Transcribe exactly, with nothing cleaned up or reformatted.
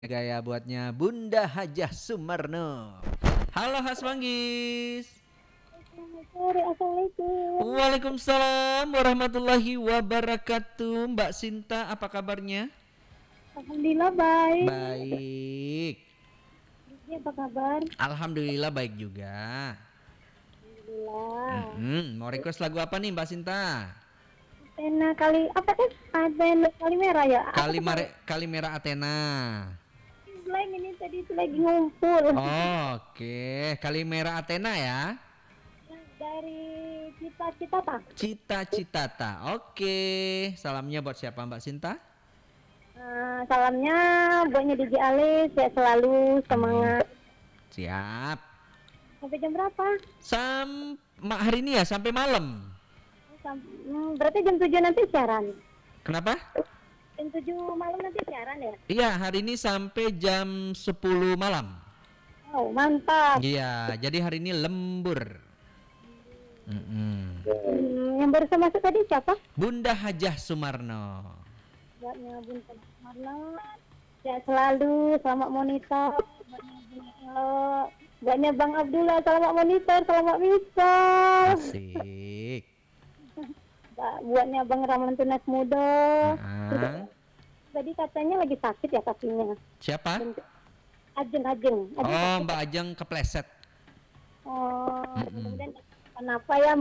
Gaya buatnya Bunda Hajah Sumarno. Halo Hasmanggis. Assalamualaikum. Waalaikumsalam warahmatullahi wabarakatuh. Mbak Sinta, apa kabarnya? Alhamdulillah baik. Baik. Ini apa kabar? Alhamdulillah baik juga. Alhamdulillah. Mm-hmm. Mau request lagu apa nih Mbak Sinta? Athena kali apa sih? Athena kali merah ya? Kali Mare, Kali Merah Athena. Selain ini tadi itu lagi ngumpul. Oh, Oke, okay. Kali Merah Athena ya. Dari cita-cita tak? Cita-cita tak. Oke, okay. Salamnya buat siapa Mbak Sinta? Uh, salamnya buatnya D J Alis, ya selalu semangat. Amin. Siap. Sampai jam berapa? Sam hari ini ya sampai malam. Sam hmm, berarti jam tujuh nanti siaran. Kenapa? Jam tujuh malam nanti siaran ya? Iya, hari ini sampai jam sepuluh malam. Oh, mantap. Iya, jadi hari ini lembur. Mm-mm. Hmm, yang baru masuk tadi siapa? Bunda Hajah Sumarno. Buatnya Bunda Sumarno. Ya selalu selamat monitor. Buatnya Bang Abdullah selamat monitor, selamat misal. Asik. Buatnya Bang Rahman Tunas Muda. Uh-huh. Tadi katanya lagi sakit ya kakinya. Siapa? Ajeng, Ajeng. Oh, Mbak Ajeng kepleset. Oh, kemudian kenapa ya?